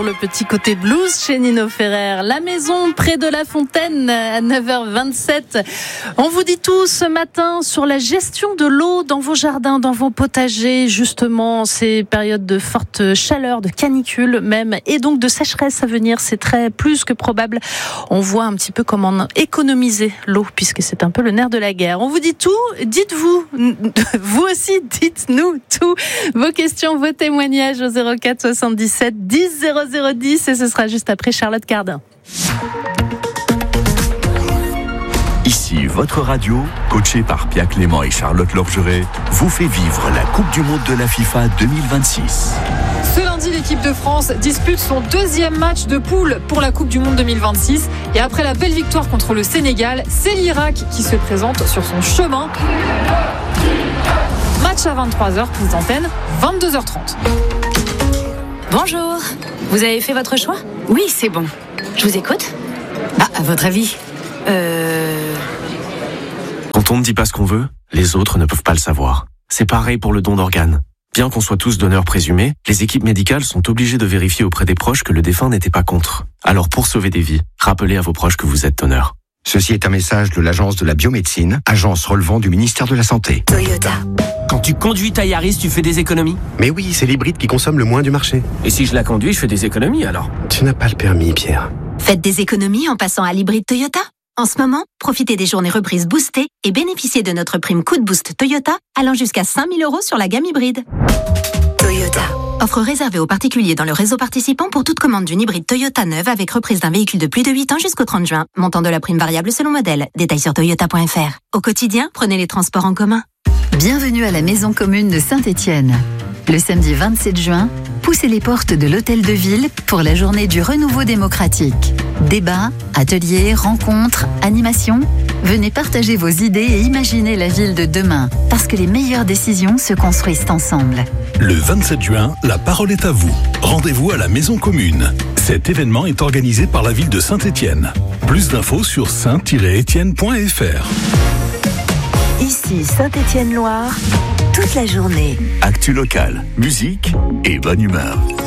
Le petit côté blues chez Nino Ferrer, la maison près de la fontaine à 9h27. On vous dit tout ce matin sur la gestion de l'eau dans vos jardins, dans vos potagers, justement ces périodes de forte chaleur, de canicule même, et donc de sécheresse à venir, c'est très plus que probable. On voit un petit peu comment économiser l'eau, puisque c'est un peu le nerf de la guerre. On vous dit tout, dites-vous, vous aussi dites-nous tout, vos questions, vos témoignages au 04 77 10 0010 et ce sera juste après Charlotte Cardin. Ici, votre radio, coachée par Pia Clément et Charlotte Lorgeret, vous fait vivre la Coupe du Monde de la FIFA 2026. Ce lundi, l'équipe de France dispute son deuxième match de poule pour la Coupe du Monde 2026. Et après la belle victoire contre le Sénégal, c'est l'Irak qui se présente sur son chemin. Match à 23h, prise d'antenne, 22h30. Bonjour, vous avez fait votre choix ? Oui, c'est bon. Je vous écoute ? À votre avis ? Quand on ne dit pas ce qu'on veut, les autres ne peuvent pas le savoir. C'est pareil pour le don d'organes. Bien qu'on soit tous donneurs présumés, les équipes médicales sont obligées de vérifier auprès des proches que le défunt n'était pas contre. Alors pour sauver des vies, rappelez à vos proches que vous êtes donneur. Ceci est un message de l'Agence de la biomédecine, agence relevant du ministère de la Santé. Toyota. Quand tu conduis ta Yaris, tu fais des économies ? Mais oui, c'est l'hybride qui consomme le moins du marché. Et si je la conduis, je fais des économies alors ? Tu n'as pas le permis, Pierre. Faites des économies en passant à l'hybride Toyota. En ce moment, profitez des journées reprises boostées et bénéficiez de notre prime Coup de Boost Toyota allant jusqu'à 5 000 € sur la gamme hybride. Toyota. Offre réservée aux particuliers dans le réseau participant pour toute commande d'une hybride Toyota neuve avec reprise d'un véhicule de plus de 8 ans jusqu'au 30 juin. Montant de la prime variable selon modèle. Détails sur toyota.fr. Au quotidien, prenez les transports en commun. Bienvenue à la Maison Commune de Saint-Étienne. Le samedi 27 juin, poussez les portes de l'Hôtel de Ville pour la journée du renouveau démocratique. Débats, ateliers, rencontres, animations. Venez partager vos idées et imaginer la ville de demain, parce que les meilleures décisions se construisent ensemble. Le 27 juin, la parole est à vous. Rendez-vous à la Maison Commune. Cet événement est organisé par la ville de Saint-Étienne. Plus d'infos sur saint-étienne.fr. Ici Saint-Étienne-Loire, toute la journée. Actu locale, musique et bonne humeur.